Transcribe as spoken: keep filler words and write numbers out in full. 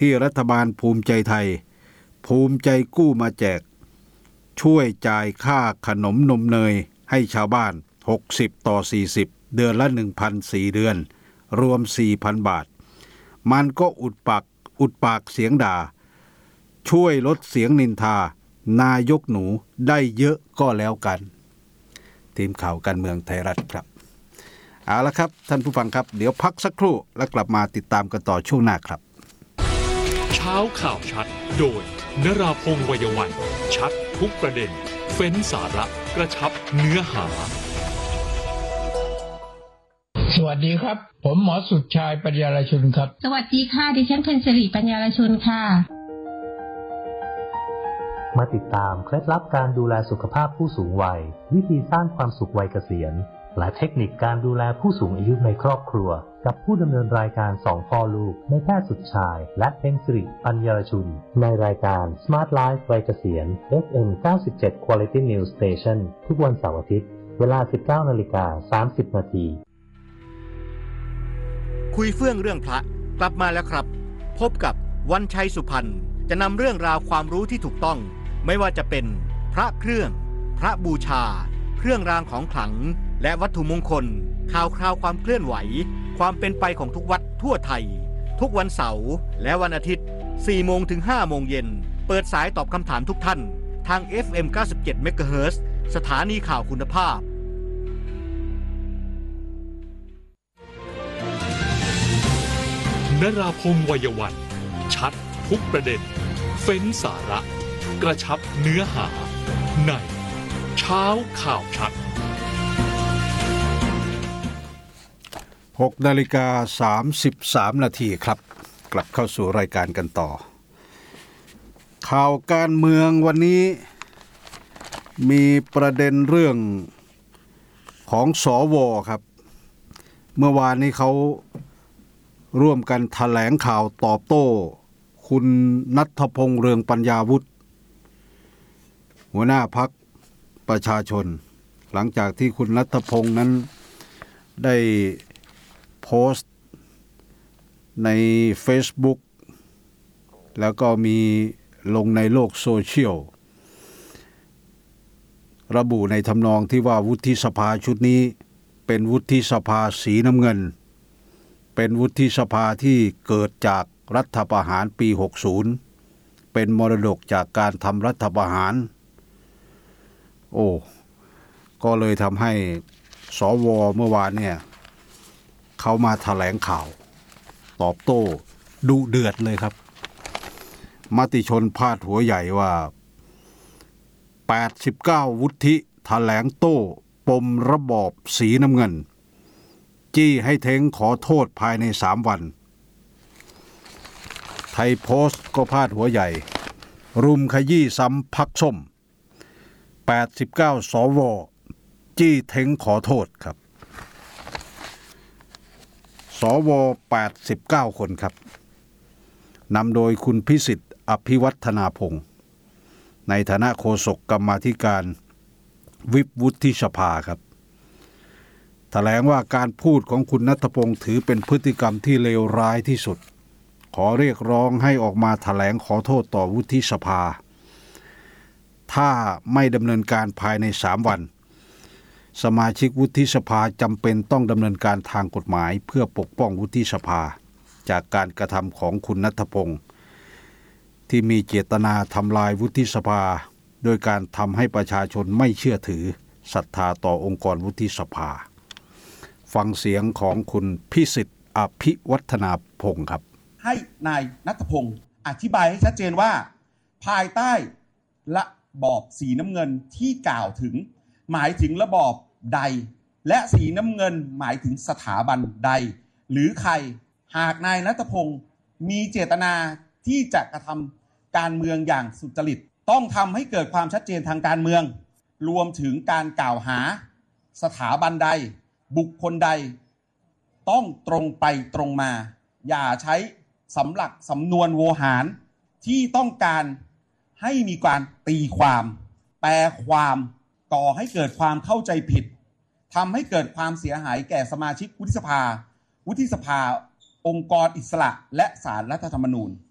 ที่รัฐบาลภูมิใจไทยภูมิใจกู้มาแจกช่วยจ่ายค่าขนมนมเนยให้ชาวบ้านหกสิบต่อสี่สิบเดือนละ หนึ่งพันสี่ เดือนรวม สี่พัน บาทมันก็อุดปากอุดปากเสียงด่าช่วยลดเสียงนินทานายกหนูได้เยอะก็แล้วกันทีมข่าวการเมืองไทยรัฐครับเอาละครับท่านผู้ฟังครับเดี๋ยวพักสักครู่แล้วกลับมาติดตามกันต่อช่วงหน้าครับเช้าข่าวชัดโดยนราพงษ์ วัยวันชัดทุกประเด็นเฟ้นสาระกระชับเนื้อหาสวัสดีครับผมหมอสุดชายปัญญารชุนครับสวัสดีค่ะดิฉันเพ็ญศิริปัญญารชุนค่ะมาติดตามเคล็ดลับการดูแลสุขภาพผู้สูงวัยวิธีสร้างความสุขวัยเกษียณและเทคนิคการดูแลผู้สูงอายุในครอบครัวกับผู้ดำเนินรายการสองพ่อลูกนายแพทย์สุดชายและเพ็ญศิริปัญญารชุนในรายการ Smart Life วัยเกษียณ เอฟ เอ็ม เก้าสิบเจ็ด Quality News Station ทุกวันเสาร์อาทิตย์เวลา สิบเก้านาฬิกาสามสิบนาทีคุยเฟื่องเรื่องพระกลับมาแล้วครับพบกับวันชัยสุพรรณจะนำเรื่องราวความรู้ที่ถูกต้องไม่ว่าจะเป็นพระเครื่องพระบูชาเครื่องรางของขลังและวัตถุมงคลข่าวคราวความเคลื่อนไหวความเป็นไปของทุกวัดทั่วไทยทุกวันเสาร์และวันอาทิตย์ สี่โมงถึงห้าโมงเย็นเปิดสายตอบคำถามทุกท่านทาง เอฟ เอ็ม เก้าสิบเจ็ด เมกะเฮิรตซ์ สถานีข่าวคุณภาพนราพงษ์ วัยวันชัดทุกประเด็นเฟ้นสาระกระชับเนื้อหาในเช้าข่าวชัดหกนาฬิกาสามสิบสามนาทีครับกลับเข้าสู่รายการกันต่อข่าวการเมืองวันนี้มีประเด็นเรื่องของสวครับเมื่อวานนี้เขาร่วมกันแถลงข่าวตอบโต้คุณณัฐพงษ์เรืองปัญญาวุฒิหัวหน้าพรรคประชาชนหลังจากที่คุณณัฐพงษ์นั้นได้โพสต์ใน Facebook แล้วก็มีลงในโลกโซเชียลระบุในทำนองที่ว่าวุฒิสภาชุดนี้เป็นวุฒิสภาสีน้ำเงินเป็นวุฒิสภาที่เกิดจากรัฐประหารปีหกสิบเป็นมรดกจากการทำรัฐประหารโอ้ก็เลยทำให้สวเมื่อวานเนี่ยเขามาแถลงข่าวตอบโต้ดุเดือดเลยครับมติชนพาดหัวใหญ่ว่าแปดสิบเก้าวุฒิแถลงโต้ปมระบอบสีน้ำเงินจี้ให้เท้งขอโทษภายในสามวันไทยโพสต์ก็พาดหัวใหญ่รุมขยี้ซ้ำพรรคส้มแปดสิบเก้าสวจี้เท้งขอโทษครับสวแปดสิบเก้าคนครับนำโดยคุณพิสิทธิ์อภิวัฒนาพงศ์ในฐานะโฆษกกรรมาธิการวิปวุฒิสภาครับแถลงว่าการพูดของคุณณัฐพงศ์ถือเป็นพฤติกรรมที่เลวร้ายที่สุดขอเรียกร้องให้ออกมาแถลงขอโทษต่อวุฒิสภาถ้าไม่ดำเนินการภายในสามวันสมาชิกวุฒิสภาจำเป็นต้องดำเนินการทางกฎหมายเพื่อปกป้องวุฒิสภาจากการกระทำของคุณณัฐพงศ์ที่มีเจตนาทำลายวุฒิสภาโดยการทำให้ประชาชนไม่เชื่อถือศรัทธาต่อองค์กรวุฒิสภาฟังเสียงของคุณพิสิทธิ์อภิวัฒนาพงศ์ครับให้นายณัฐพงศ์อธิบายให้ชัดเจนว่าภายใต้ระบอบสีน้ำเงินที่กล่าวถึงหมายถึงระบอบใดและสีน้ำเงินหมายถึงสถาบันใดหรือใครหากนายณัฐพงศ์มีเจตนาที่จะกระทำการเมืองอย่างสุจริตต้องทำให้เกิดความชัดเจนทางการเมืองรวมถึงการกล่าวหาสถาบันใดบุคคลใดต้องตรงไปตรงมาอย่าใช้สำหรับสำนวนโวหารที่ต้องการให้มีการตีความแปลความก่อให้เกิดความเข้าใจผิดทำให้เกิดความเสียหายแก่สมาชิกวุฒิสภาวุฒิสภาองค์กรอิสระและศาลรัฐธรรมนูญ